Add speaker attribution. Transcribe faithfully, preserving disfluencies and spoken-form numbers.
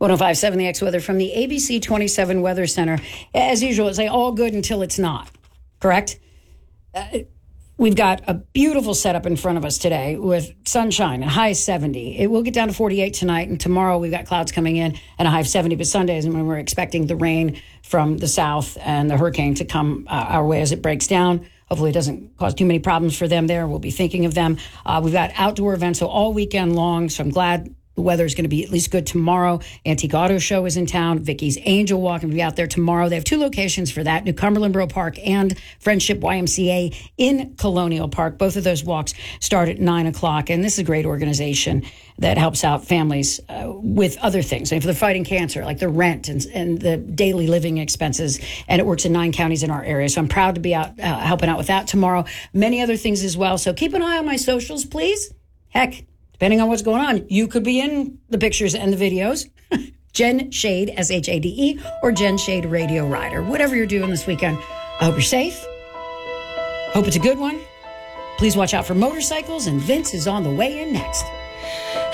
Speaker 1: one oh five point seven The X Weather from the A B C twenty-seven Weather Center. As usual, it's like all good until it's not, correct? Uh, we've got a beautiful setup in front of us today with sunshine, a high seventy. It will get down to forty-eight tonight, and tomorrow we've got clouds coming in and a high of seventy. But Sunday is when we're expecting the rain from the south and the hurricane to come uh, our way as it breaks down. Hopefully it doesn't cause too many problems for them there. We'll be thinking of them. Uh, we've got outdoor events so all weekend long, so I'm glad the weather is going to be at least good tomorrow. Antique Auto Show is in town. Vicky's Angel Walk will be out there tomorrow. They have two locations for that, New Cumberland Borough Park and Friendship Y M C A in Colonial Park. Both of those walks start at nine o'clock, and this is a great organization that helps out families uh, with other things. If they're fighting cancer, like the rent and, and the daily living expenses, and it works in nine counties in our area. So I'm proud to be out uh, helping out with that tomorrow. Many other things as well. So keep an eye on my socials, please. Heck, depending on what's going on, you could be in the pictures and the videos. Jen Shade, S H A D E, or Jen Shade Radio Rider. Whatever you're doing this weekend, I hope you're safe. Hope it's a good one. Please watch out for motorcycles, and Vince is on the way in next.